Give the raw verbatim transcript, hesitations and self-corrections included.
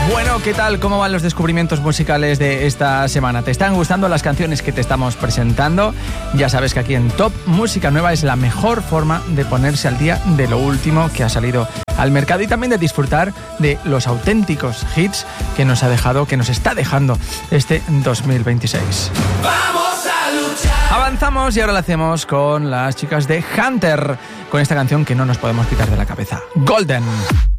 Bueno, ¿qué tal? ¿Cómo van los descubrimientos musicales de esta semana? ¿Te están gustando las canciones que te estamos presentando? Ya sabes que aquí en Top Música Nueva es la mejor forma de ponerse al día de lo último que ha salido al mercado y también de disfrutar de los auténticos hits que nos ha dejado, que nos está dejando este dos mil veintiséis. ¡Vamos a luchar! Avanzamos y ahora lo hacemos con las chicas de Hunter, con esta canción que no nos podemos quitar de la cabeza, Golden.